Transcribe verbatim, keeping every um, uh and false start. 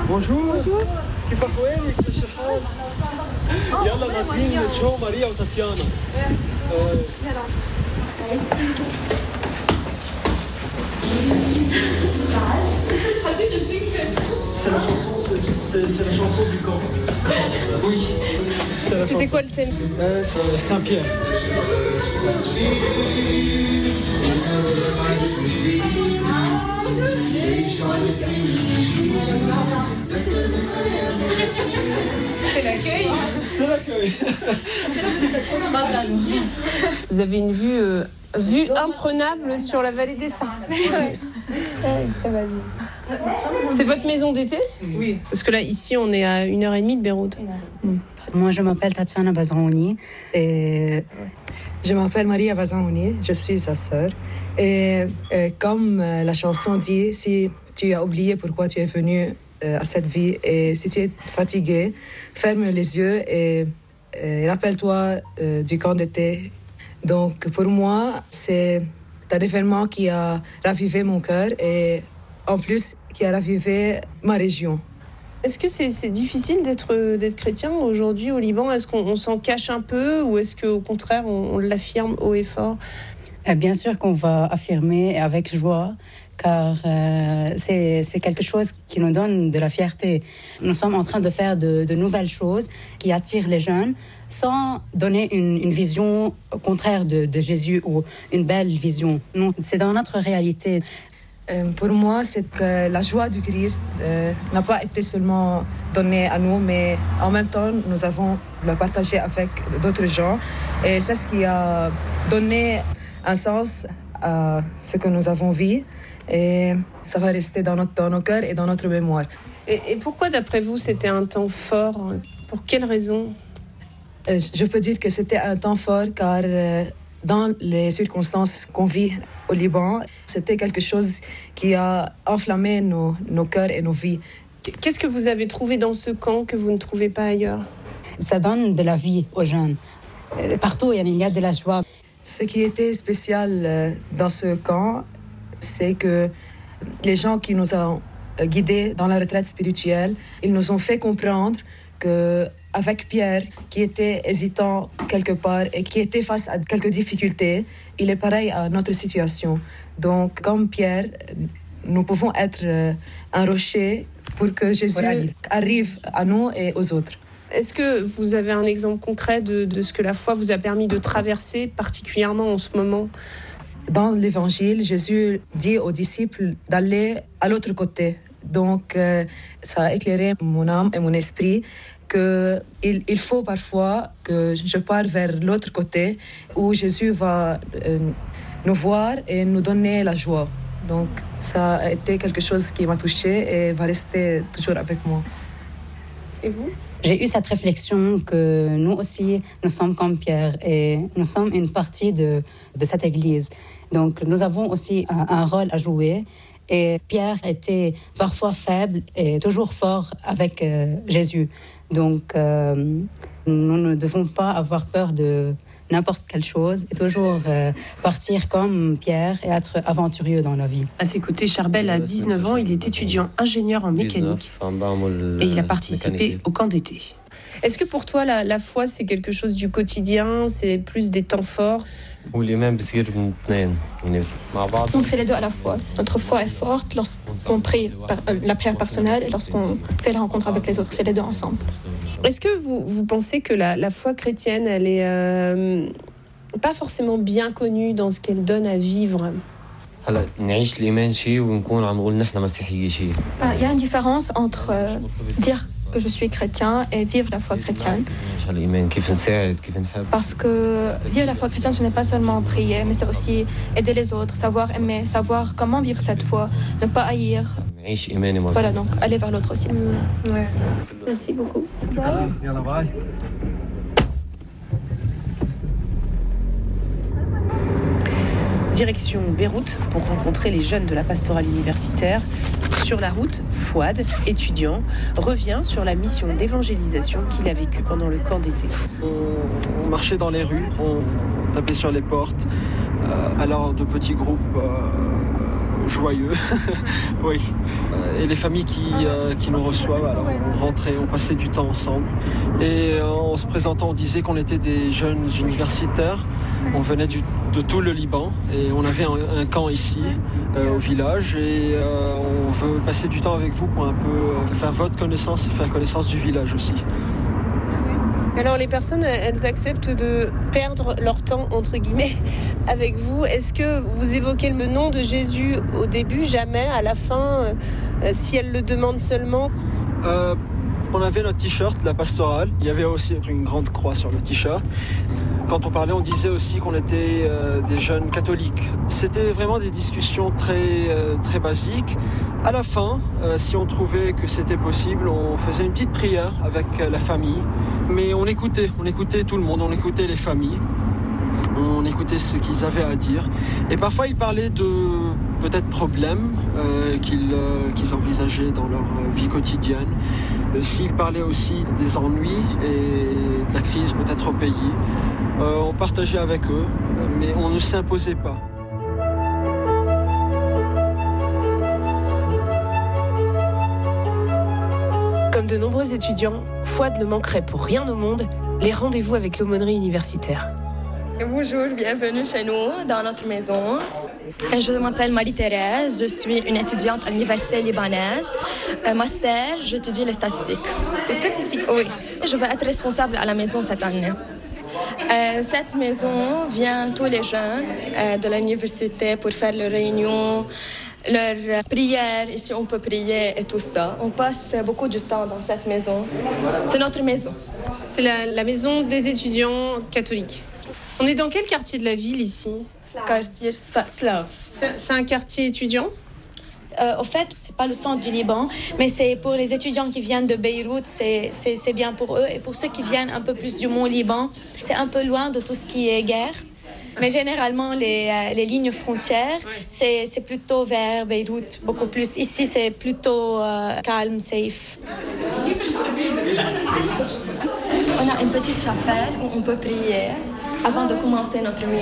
Bonjour. Bonjour. كيف أخوانك؟ كيف الحال؟ يلا نادين جو ماريا وتاتيانا. C'est la chanson, c'est, c'est, c'est la chanson du camp. Oui. C'est la C'était chanson. quoi le thème? euh, C'est Saint-Pierre. C'est l'accueil. C'est l'accueil. Vous avez une vue, euh, vue imprenable sur la vallée des Saints. C'est votre maison d'été? Oui. Parce que là, ici, on est à une heure et demie de Beyrouth. Moi, je m'appelle Tatiana Bazraouni et je m'appelle Maria Bazraouni, je suis sa sœur. Et, et comme la chanson dit, si tu as oublié pourquoi tu es venu à cette vie et si tu es fatigué, ferme les yeux et, et rappelle-toi euh, du camp d'été. Donc pour moi, c'est un événement qui a ravivé mon cœur et en plus qui a ravivé ma région. Est-ce que c'est, c'est difficile d'être, d'être chrétien aujourd'hui au Liban? Est-ce qu'on on s'en cache un peu ou est-ce qu'au contraire on, on l'affirme haut et fort? Bien sûr qu'on va affirmer avec joie, car euh, c'est, c'est quelque chose qui nous donne de la fierté. Nous sommes en train de faire de, de nouvelles choses qui attirent les jeunes sans donner une, une vision contraire de, de Jésus ou une belle vision. Non, c'est dans notre réalité. Euh, pour moi, c'est que la joie du Christ euh, n'a pas été seulement donnée à nous, mais en même temps, nous avons la partagé avec d'autres gens. Et c'est ce qui a donné un sens à ce que nous avons vu. Et ça va rester dans, notre, dans nos cœurs et dans notre mémoire. Et, et pourquoi, d'après vous, c'était un temps fort? Pour quelles raisons? euh, Je peux dire que c'était un temps fort car euh, dans les circonstances qu'on vit au Liban, c'était quelque chose qui a enflammé nos, nos cœurs et nos vies. Qu'est-ce que vous avez trouvé dans ce camp que vous ne trouvez pas ailleurs? Ça donne de la vie aux jeunes. Partout, il y a de la joie. Ce qui était spécial dans ce camp, c'est que les gens qui nous ont guidés dans la retraite spirituelle, ils nous ont fait comprendre qu'avec Pierre, qui était hésitant quelque part et qui était face à quelques difficultés, il est pareil à notre situation. Donc, comme Pierre, nous pouvons être un rocher pour que Jésus voilà. arrive à nous et aux autres. Est-ce que vous avez un exemple concret de, de ce que la foi vous a permis de traverser, particulièrement en ce moment? Dans l'Évangile, Jésus dit aux disciples d'aller à l'autre côté. Donc, euh, ça a éclairé mon âme et mon esprit qu'il il faut parfois que je parte vers l'autre côté où Jésus va euh, nous voir et nous donner la joie. Donc, ça a été quelque chose qui m'a touchée et va rester toujours avec moi. Et vous? J'ai eu cette réflexion que nous aussi, nous sommes comme Pierre et nous sommes une partie de, de cette église. Donc, nous avons aussi un, un rôle à jouer. Et Pierre était parfois faible et toujours fort avec euh, Jésus. Donc, euh, nous ne devons pas avoir peur de n'importe quelle chose et toujours euh, partir comme Pierre et être aventurieux dans la vie. À ses côtés, Charbel a dix-neuf ans, il est étudiant ingénieur en mécanique et il a participé au camp d'été. Est-ce que pour toi, la, la foi, c'est quelque chose du quotidien, c'est plus des temps forts? Donc c'est les deux à la fois. Notre foi est forte lorsqu'on prie par, euh, la prière personnelle et lorsqu'on fait la rencontre avec les autres. C'est les deux ensemble. Est-ce que vous, vous pensez que la, la foi chrétienne, elle est euh, pas forcément bien connue dans ce qu'elle donne à vivre? Il y a une différence entre euh, dire que je suis chrétien et vivre la foi chrétienne. Parce que vivre la foi chrétienne, ce n'est pas seulement prier, mais c'est aussi aider les autres, savoir aimer, savoir comment vivre cette foi, ne pas haïr. Voilà, donc aller vers l'autre aussi. Mmh, ouais. Merci beaucoup. Direction Beyrouth pour rencontrer les jeunes de la pastorale universitaire. Sur la route, Fouad, étudiant, revient sur la mission d'évangélisation qu'il a vécue pendant le camp d'été. On, on marchait dans les rues, on tapait sur les portes, euh, alors de petits groupes euh, joyeux. Oui. Et les familles qui, euh, qui nous reçoivent, alors on rentrait, on passait du temps ensemble. Et euh, en se présentant, on disait qu'on était des jeunes universitaires. On venait du, de tout le Liban et on avait un, un camp ici, euh, au village. Et euh, on veut passer du temps avec vous pour un peu euh, faire votre connaissance et faire connaissance du village aussi. Alors les personnes, elles acceptent de perdre leur temps, entre guillemets, avec vous. Est-ce que vous évoquez le nom de Jésus au début, jamais, à la fin, euh, si elles le demandent seulement euh, On avait notre t-shirt, la pastorale. Il y avait aussi une grande croix sur le t-shirt. Quand on parlait, on disait aussi qu'on était euh, des jeunes catholiques. C'était vraiment des discussions très, euh, très basiques. À la fin, euh, si on trouvait que c'était possible, on faisait une petite prière avec euh, la famille. Mais on écoutait, on écoutait tout le monde, on écoutait les familles. On écoutait ce qu'ils avaient à dire. Et parfois, ils parlaient de peut-être problèmes euh, qu'ils, euh, qu'ils envisageaient dans leur vie quotidienne. Euh, s'ils parlaient aussi des ennuis et de la crise peut-être au pays. Euh, on partageait avec eux, mais on ne s'imposait pas. Comme de nombreux étudiants, Fouad ne manquerait pour rien au monde les rendez-vous avec l'aumônerie universitaire. Bonjour, bienvenue chez nous, dans notre maison. Je m'appelle Marie-Thérèse, je suis une étudiante à l'université libanaise. Un master, j'étudie les statistiques. Les statistiques? Oui. Je vais être responsable à la maison cette année. Euh, cette maison vient tous les jeunes euh, de l'université pour faire leurs réunions, leurs prières, ici on peut prier et tout ça. On passe beaucoup de temps dans cette maison. C'est notre maison. C'est la, la maison des étudiants catholiques. On est dans quel quartier de la ville ici? Quartier Slave. C'est, c'est un quartier étudiant? Euh, au fait, c'est pas le centre du Liban, mais c'est pour les étudiants qui viennent de Beyrouth, c'est, c'est, c'est bien pour eux. Et pour ceux qui viennent un peu plus du Mont-Liban, c'est un peu loin de tout ce qui est guerre. Mais généralement, les, euh, les lignes frontières, c'est, c'est plutôt vers Beyrouth, beaucoup plus. Ici, c'est plutôt euh, calme, safe. On a une petite chapelle où on peut prier avant de commencer notre